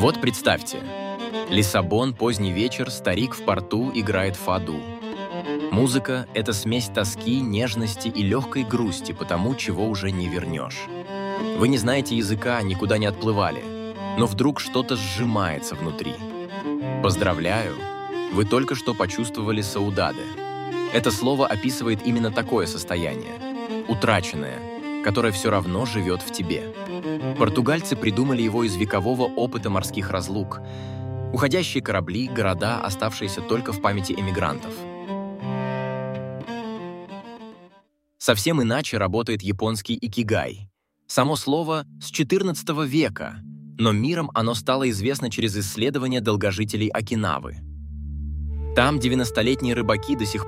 Вот представьте, Лиссабон, поздний вечер, старик в порту играет фаду. Музыка — это смесь тоски, нежности и легкой грусти по тому, чего уже не вернешь. Вы не знаете языка, никуда не отплывали, но вдруг что-то сжимается внутри. Поздравляю, вы только что почувствовали саудаде. Это слово описывает именно такое состояние, утраченное, которое все равно живет в тебе. Португальцы придумали его из векового опыта морских разлук, уходящие корабли, города, оставшиеся только в памяти эмигрантов. Совсем иначе работает японский икигай. Само слово с XIV века, но миром оно стало известно через исследования долгожителей Окинавы. Там 90-летние рыбаки до сих